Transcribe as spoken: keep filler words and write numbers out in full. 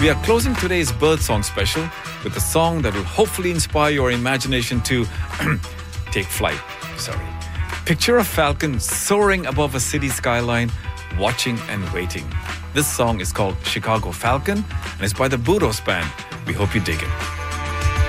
We are closing today's Birdsong special with a song that will hopefully inspire your imagination to take flight. Sorry. Picture a falcon soaring above a city skyline, watching and waiting. This song is called Chicago Falcon and it's by the Budos Band. We hope you dig it.